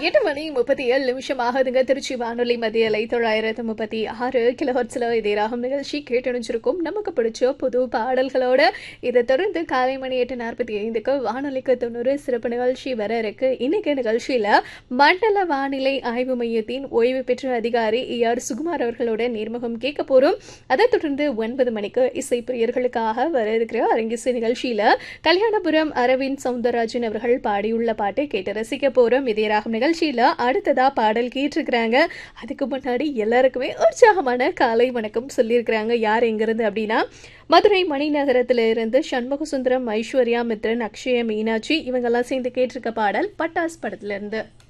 8 மணி 37 நிமிஷம் ஆகுதுங்க. திருச்சி வானொலி மத்திய அலை 936 கிலோஹெர்ட்ஸ்ல இதே ராகம் நிகழ்ச்சி கேட்டணிச்சிருக்கும். நமக்கு பிடிச்ச புது பாடல்களோட இதை தொடர்ந்து காலை மணி 8:45க்கு வானொலிக்கு 90 சிறப்பு நிகழ்ச்சி வர இருக்கு. இன்னைக்கு நிகழ்ச்சியில மண்டல வானிலை ஆய்வு மையத்தின் ஓய்வு பெற்ற அதிகாரி ER சுகுமார் அவர்களோட நேர்முகம் கேட்க போறோம். அதை தொடர்ந்து 9 மணிக்கு இசை பிரியர்களுக்காக வர இருக்கிற அரங்கிசை நிகழ்ச்சியில கல்யாணபுரம் அரவிந்த் சவுந்தரராஜன் அவர்கள் பாடியுள்ள பாட்டை கேட்டு ரசிக்க போறோம். இதே ராகம் நிகழ்ச்சியில அடுத்ததா பாடல் கேட்டிருக்கிறாங்க. அதுக்கு முன்னாடி எல்லாருக்குமே உற்சாகமான காலை வணக்கம் சொல்லியிருக்கிறாங்க. யார் எங்கிருந்து அப்படின்னா மதுரை மணிநகரத்துல இருந்து சண்முக சுந்தரம், ஐஸ்வர்யா மித்ரன், அக்ஷய, மீனாட்சி இவங்கெல்லாம் சேர்ந்து கேட்டிருக்க பாடல் பட்டாஸ் படத்துல இருந்து.